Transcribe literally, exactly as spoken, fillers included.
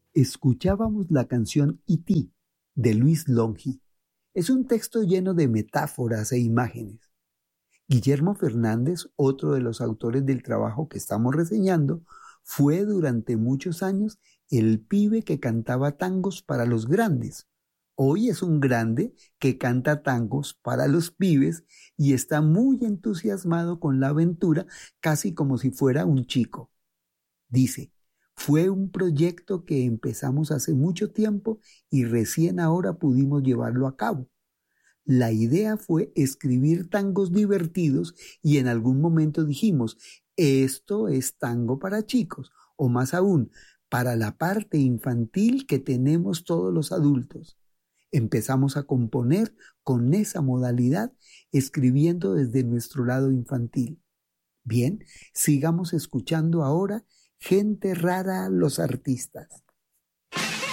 Escuchábamos la canción E T de Luis Longi. Es un texto lleno de metáforas e imágenes. Guillermo Fernández, otro de los autores del trabajo que estamos reseñando, fue durante muchos años el pibe que cantaba tangos para los grandes. Hoy es un grande que canta tangos para los pibes y está muy entusiasmado con la aventura, casi como si fuera un chico. Dice, fue un proyecto que empezamos hace mucho tiempo y recién ahora pudimos llevarlo a cabo. La idea fue escribir tangos divertidos y en algún momento dijimos, esto es tango para chicos, o más aún, para la parte infantil que tenemos todos los adultos. Empezamos a componer con esa modalidad, escribiendo desde nuestro lado infantil. Bien, sigamos escuchando ahora Gente Rara, los artistas.